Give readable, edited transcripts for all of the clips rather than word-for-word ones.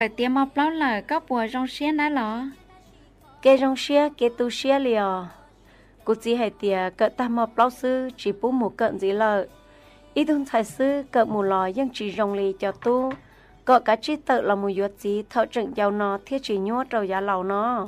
tiêm mọc lót là có bùa rong xía ná lọ. Cái rong xía cái tu xía liò cô chỉ hay tiề cỡ ta mọc lót sư chỉ bố một cận gì lợ ít thôn thái sư cỡ một lò nhưng chỉ rong lì cho tu cỡ cả chi tự là một yuột gì thợ trận giàu nó thiết chỉ nhốt rồi giá lầu nó.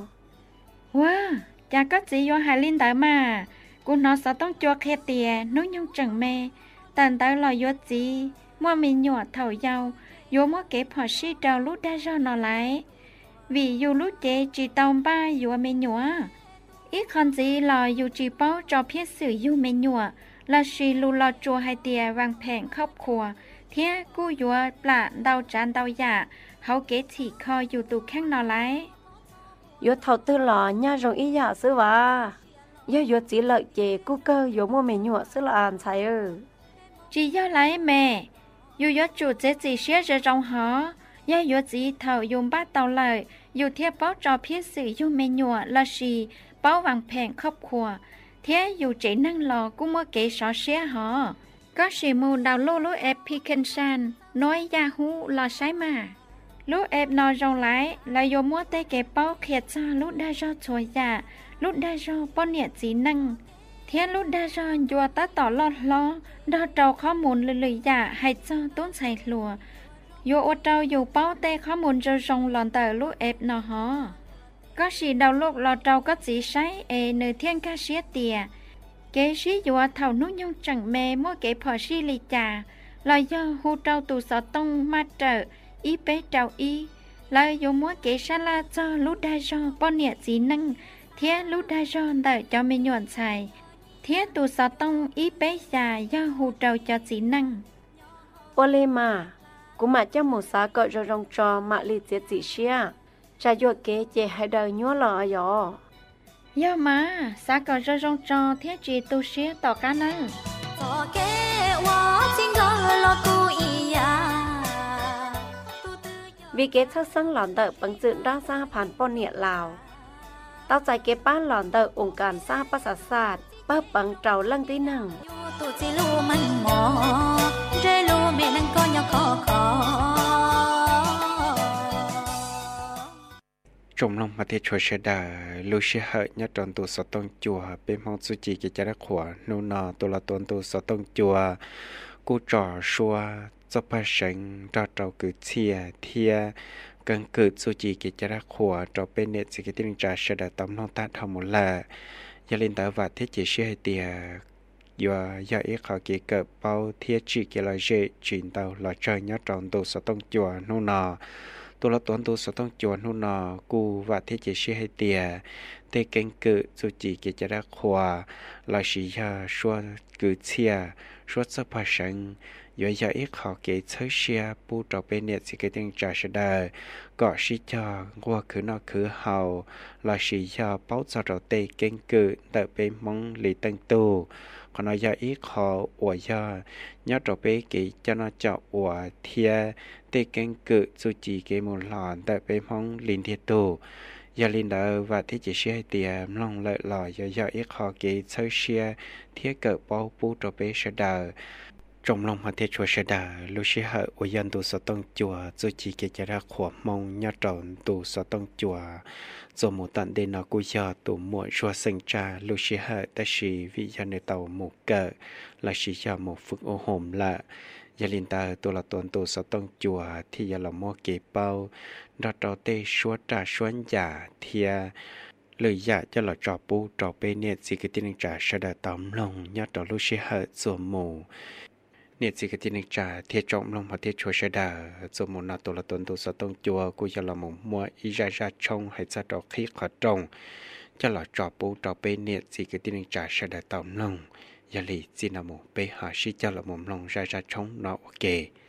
Wow, chả có gì vô hai linh tới mà. Cô nó sẽต้องchua khe tiề nếu nhung chẳng mê. Tần tới lò yuột gì mua mình nhỏ thầu giàu vô mua kế phỏ sĩ trào lút đa do nó lại. Vì dù lút chế chỉ tông ba vô mình nhỏ. Ít con gì lò dù chỉ bao cho phía sử dù mình nhỏ là sĩ lù lò chua hai tiề vàng phèn khóc khùa. Thế cô vô lạ đau tràn đau dạ hậu kế chỉ kho dù tù kháng nó lại. Yo thầu tư lò nha rồi ý dạ sư va. Yo chỉ lợi chế cú cơ yo mua mẹ nhọ sư là ăn sai ư. Chỉ do lại mẹ. Yo chủ chế chỉ xế ra trong họ. Yo chỉ thầu dùng bát tàu lợi. Yo thiết báo cho phía sự yo mẹ nhọ là gì báo vàng phèn khóc khùa. Thế yo chế năng lò cũng mua kế xó xế họ. Có sĩ mù đào lô lô ép phi kênh san. Nói Yahoo là sai mà. Lúc ép nó rong lại là yo mua tay cái bao khiệt ra lúc đa do chối dạ lúc đa do bao nhiêu chỉ năng thế lúc đa do yo ta tỏ lo đo trâu khó muốn lười dạ hay cho tốn xài lùa yo ô trâu yo bao tay khó muốn cho rong lòn tờ lúc ép nó hó có gì đầu lúc lò trâu có chỉ sai nơi thiên ca xía tìa kế xí yo thầu nút nhung chẳng mê mua kế phò xí lì trà là do hù trâu tù sở tông ma trợ ý bé trào ý lời dù muốn kể xa la cho lúc đa do bọn nhẹ gì năng thế lúc đa do đợi cho mình nhuận xài thế tù sở tông ý bé già do hù trầu cho gì năng Ô lê mà cũng mà cho một xã cỡ rồi rong trò mà lì chết gì xia cha vô kế chế hai đời nhúa lọ dọ do mà xã cỡ rồi rong trò thế chỉ tu xía tỏ cá năng vì kế thất sân lòn đợi bằng sự đa xa phản bọn nhẹ lào tao chạy kế bán lòn đợi ủng cản xa bác xã sát bác bằng trào lăng tí năng trong lòng mà thế chúa sẽ đà lưu sẽ hợi nhất trong tù sở tông chùa bên mong suy chỉ cái trái đất khỏa nô nọ tù là tuần tù sở tông chùa cú trò xua cho ba sinh cho trâu cử chia thia cần cử suy chỉ cái trái đất khỏa cho bên nét sự cái tiếng trà sẽ đà tóm lòng ta thầm một là gia linh tới và thế chỉ sẽ tiề và gia ý họ kỹ cỡ bao thiết chỉ cái là dễ chuyển tàu là chơi nhất trong tù sở tông chùa nô nọ tôi là tuần tôi sẽต้องจวนนู่นน่ะกูว่าที่จะชี้ให้เตียแต่เก่งเกิดสุจิกิจรักขวาลาชิยาชัวกือเชียชัวสะพาชังย่อยอีกขอเกยเชเชียปูต่อไปเนี่ยสิเกติงจ่าชดาก็ชิจากัวคือนอคือเฮาลาชิยาเป้าจะเราเตเก่งเกิดแต่เป็นมองหลีตังตูขณะยาอีกขออวยาnhớ trở về cái cho nó chọn của thia tê kênh cự su chỉ cái một lòn tại bên mong linh thiệt tổ giờ linh đó và thiết chỉ xe tiền lòng lợi lò giờ ít họ cái sơ xe thiết cỡ bao bù trở về sẽ đờ trong lòng họ thiết chùa sẽ đờ lúc xe hở của dân tù sở tông chùa su chỉ cái cho ra khỏa mong nhớ tròn tù sở tông chùa rồi một tận đến nó cúi giờ tù muộn chùa sinh trà lúc xe hở ta chỉ vì dânในtàu một cỡ là chỉ cho một phút ô hồn là gia linh ta tôi là tuần tôi sẽ tông chùa thì giờ là mua kế bao đó trò tê xóa trả xoắn giả thì lời giả cho là trò bù trò bê nét gì cái tin trả sẽ đã tóm lòng nhớ trò lúc sẽ hở rồi mù nét gì cái tin trả thì trọng lòng và thì chùa sẽ đã rồi mù nào tôi là tuần tôi sẽ tông chùa cô giờ là một mua ý ra trong hay ra trò khí khó trong cho là trò bù trò bê nét gì cái tin trả sẽ đã tóm lòng giờ lì xin là một bé hạ sĩ cho là một lòng ra trong nó ok